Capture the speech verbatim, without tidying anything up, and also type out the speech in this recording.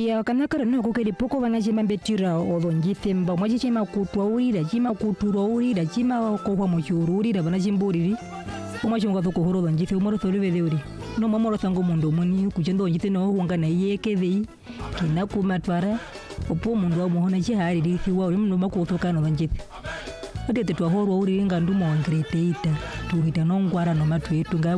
ya kanakara no kokeri poko bana chima betira odonjite mba mwachi chima kutwa urira chima kuturo urira chima kohwa mochuru urira bana chimburiri umwachi ngo thoko horo donjite umoro thole uri no mamoro tango mundo moni kujendo donjite no wangana yekeve kina kumatwara opo mundu wa muhona chihari rithi wa uri mundo makutoka no donjite atete twahoro uri ngandu mo ngrete ita tuhita no ngwara no matwetu